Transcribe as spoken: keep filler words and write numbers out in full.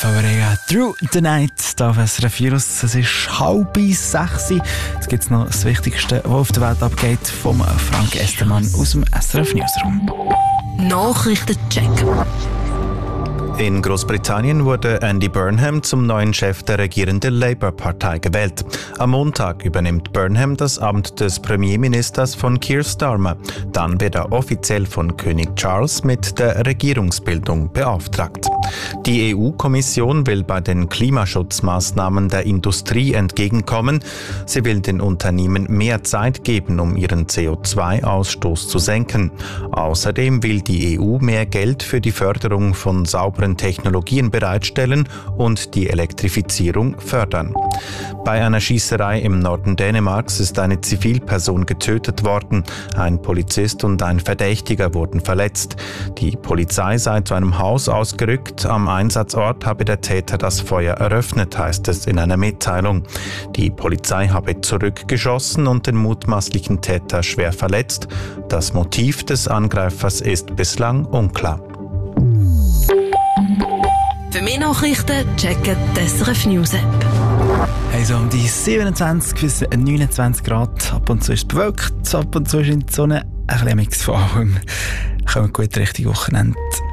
Favorega Through the Night, da auf S R F Virus. Es ist halb sechs. Jetzt gibt es noch das Wichtigste, was auf der Welt abgeht, vom Frank Estermann aus dem S R F Newsroom. Nachrichtencheck. In Großbritannien wurde Andy Burnham zum neuen Chef der regierenden Labour-Partei gewählt. Am Montag übernimmt Burnham das Amt des Premierministers von Keir Starmer. Dann wird er offiziell von König Charles mit der Regierungsbildung beauftragt. Die E U-Kommission will bei den Klimaschutzmaßnahmen der Industrie entgegenkommen. Sie will den Unternehmen mehr Zeit geben, um ihren C O zwei Ausstoß zu senken. Außerdem will die E U mehr Geld für die Förderung von sauberen Technologien bereitstellen und die Elektrifizierung fördern. Bei einer Schießerei im Norden Dänemarks ist eine Zivilperson getötet worden. Ein Polizist und ein Verdächtiger wurden verletzt. Die Polizei sei zu einem Haus ausgerückt. Am Einsatzort habe der Täter das Feuer eröffnet, heißt es in einer Mitteilung. Die Polizei habe zurückgeschossen und den mutmaßlichen Täter schwer verletzt. Das Motiv des Angreifers ist bislang unklar. Für mehr Nachrichten checken die S R F News App. Also um die siebenundzwanzig bis neunundzwanzig Grad. Ab und zu ist es bewölkt, ab und zu ist in die Sonne. Ein bisschen Mix von allem. Kommen gut Richtung Wochenende.